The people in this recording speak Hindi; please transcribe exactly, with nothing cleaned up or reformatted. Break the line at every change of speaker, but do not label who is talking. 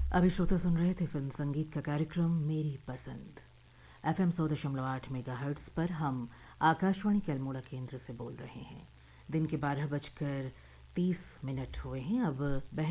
अभी श्रोता सुन रहे थे फिल्म संगीत का कार्यक्रम मेरी पसंद। एफ एम सौ दशमलव आठ मेगा हर्ट्स पर हम आकाशवाणी के अल्मोड़ा केंद्र से बोल रहे हैं। दिन के बारह बजकर तीस मिनट हुए हैं। अब